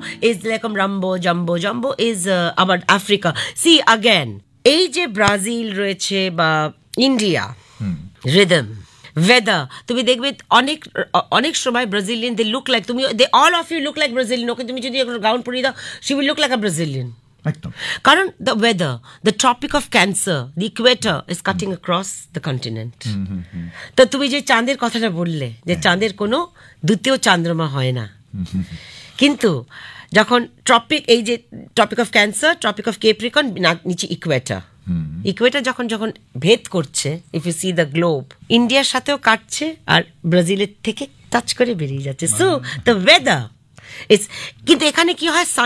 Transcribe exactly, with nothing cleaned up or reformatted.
is like রাম্বো jumbo jumbo is uh, about Africa. See again, এই যে Brazil রয়েছে বা ইন্ডিয়া, রিদম, weather, তুমি দেখবে অনেক অনেক সময় ব্রাজিলিয়ান দে লুক লাইক, তুমি they all of you look like Brazilian, ওকে তুমি যদি গাউন পরিয়ে দাও she will look like a Brazilian, একদম। কারণ the weather, the tropic of cancer, the Ecuador is cutting across the continent. তো তুমি যে চাঁদের কথাটা বললে, যে চাঁদের কোনো দ্বিতীয় চন্দ্রমা হয় না, কিন্তু যখন ট্রপিক, এই যে tropic of cancer, tropic of কেপ্রিকন, নিচে ইকুয়েটর, ইকুয়েটর যখন যখন ভেদ করছে, if you C the globe, ইন্ডিয়ার সাথেও কাটছে আর ব্রাজিলের থেকে টাচ করে বেরিয়ে যাচ্ছে। সো দ্য ওয়েদার ইজ, কিন্তু এখানে কি হয়,